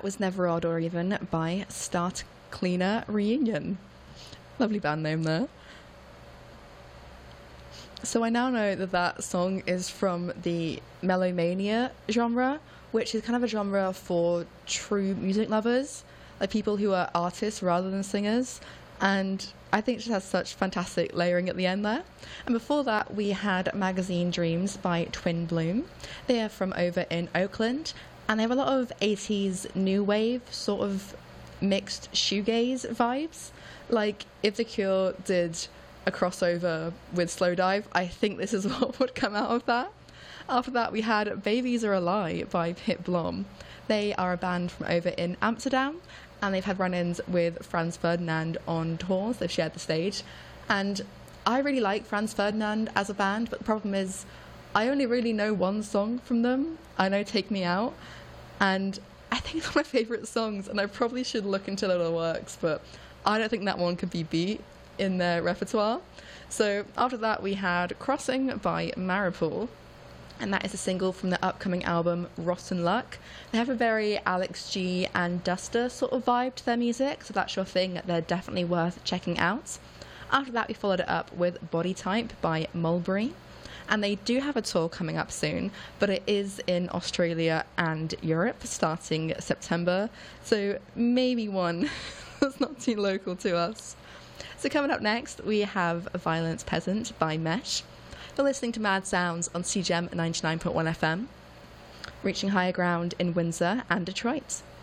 was Never Odd or Even by Start Cleaner Reunion. Lovely band name there. So I now know that that song is from the Melomania genre, which is kind of a genre for true music lovers, like people who are artists rather than singers. And I think it just has such fantastic layering at the end there. And before that, we had Magazine Dreams by Twin Bloom. They are from over in Oakland, and they have a lot of 80s new wave, sort of mixed shoegaze vibes. Like, if The Cure did a crossover with Slowdive, I think this is what would come out of that. After that, we had Babies Are a Lie by Pit Blom. They are a band from over in Amsterdam, and they've had run-ins with Franz Ferdinand on tours. They've shared the stage, and I really like Franz Ferdinand as a band, but the problem is I only really know one song from them. I know Take Me Out, and I think it's one of my favourite songs, and I probably should look into their works, but I don't think that one could be beat in their repertoire. So after that, we had Crossing by Maripool, and that is a single from the upcoming album Rotten Luck. They have a very Alex G and Duster sort of vibe to their music, so if that's your thing, they're definitely worth checking out. After that, we followed it up with Body Type by Mulberry, and they do have a tour coming up soon, but it is in Australia and Europe starting September, so maybe one that's not too local to us. So coming up next, we have Violence Peasant by Mesh. You're listening to Mad Sounds on CGM 99.1 FM, reaching higher ground in Windsor and Detroit.